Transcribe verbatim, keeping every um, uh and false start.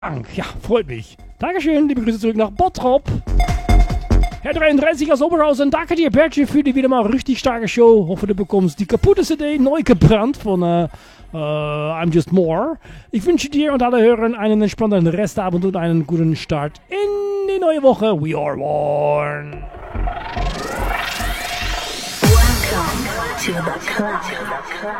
Ja, freut mich. Dankeschön, liebe Grüße zurück nach Bottrop. Herr dreiunddreißig aus Oberhausen, danke dir, Bertje, für die wieder mal richtig starke Show. Hoffe, du bekommst die kaputte C D neu gebrannt von äh, äh, I'm Just More. Ich wünsche dir und alle Hörern einen entspannten Restabend und einen guten Start in die neue Woche. We are one. Welcome to the club.